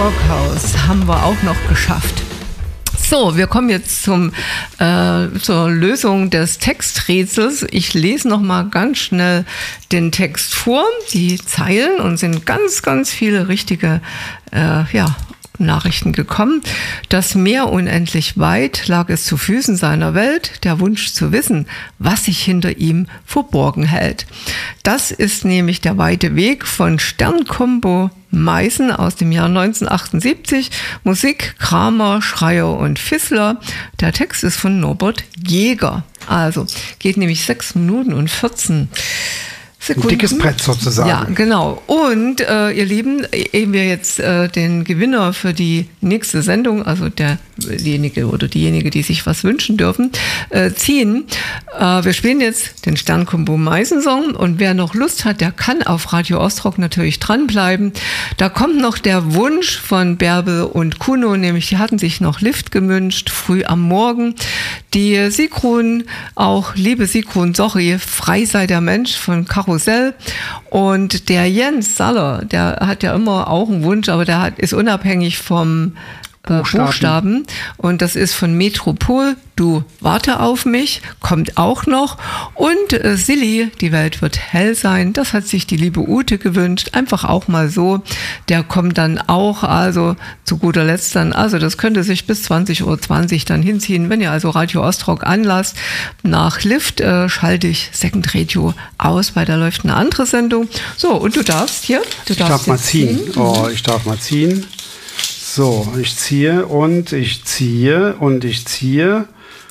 Brockhaus haben wir auch noch geschafft. So, wir kommen jetzt zur Lösung des Texträtsels. Ich lese noch mal ganz schnell den Text vor, die Zeilen, und sind ganz, ganz viele richtige Nachrichten gekommen. Das Meer unendlich weit lag es zu Füßen seiner Welt, der Wunsch zu wissen, was sich hinter ihm verborgen hält. Das ist nämlich der weite Weg von Sternkombo Meißen aus dem Jahr 1978. Musik Kramer, Schreier und Fissler. Der Text ist von Norbert Jäger. Also geht nämlich 6 Minuten und 14 Sekunden. Ein dickes Brett sozusagen. Ja, genau. Und ihr Lieben, ehe wir jetzt den Gewinner für die nächste Sendung, also derjenige oder diejenige, die sich was wünschen dürfen, ziehen. Wir spielen jetzt den Sternkombo Meißen-Song, und wer noch Lust hat, der kann auf Radio Ostrock natürlich dranbleiben. Da kommt noch der Wunsch von Bärbel und Kuno, nämlich die hatten sich noch Lift gewünscht, früh am Morgen. Die Sigrun, auch liebe Sigrun, sorry, frei sei der Mensch von Karussell. Und der Jens Saller, der hat ja immer auch einen Wunsch, aber der ist unabhängig vom Buchstaben. Und das ist von Metropol, Du warte auf mich, kommt auch noch. Und Silly, die Welt wird hell sein, das hat sich die liebe Ute gewünscht. Einfach auch mal so. Der kommt dann auch, also zu guter Letzt dann, also das könnte sich bis 20:20 Uhr dann hinziehen. Wenn ihr also Radio Ostrock anlasst, nach Lift schalte ich Second Radio aus, weil da läuft eine andere Sendung. So, und du darfst hier, ich darf mal ziehen. Oh, ich darf mal ziehen. So, ich ziehe und ich ziehe und ich ziehe.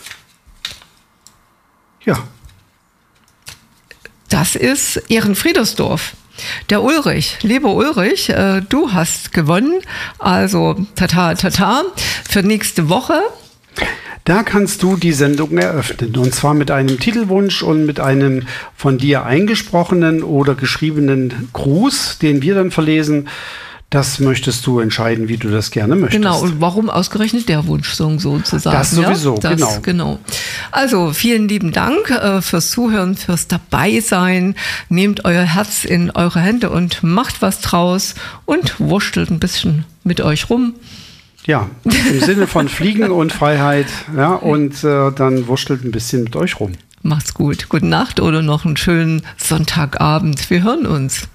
Ja. Das ist Ehrenfriedersdorf. Der Ulrich, lieber Ulrich, du hast gewonnen. Also, tata, für nächste Woche. Da kannst du die Sendung eröffnen, und zwar mit einem Titelwunsch und mit einem von dir eingesprochenen oder geschriebenen Gruß, den wir dann verlesen. Das möchtest du entscheiden, wie du das gerne möchtest. Genau, und warum ausgerechnet der Wunschsong sozusagen? Das sowieso, ja? Genau. Also vielen lieben Dank fürs Zuhören, fürs Dabeisein. Nehmt euer Herz in eure Hände und macht was draus und wurschtelt ein bisschen mit euch rum. Ja, im Sinne von Fliegen und Freiheit, ja, und dann wurschtelt ein bisschen mit euch rum. Macht's gut. Gute Nacht oder noch einen schönen Sonntagabend. Wir hören uns.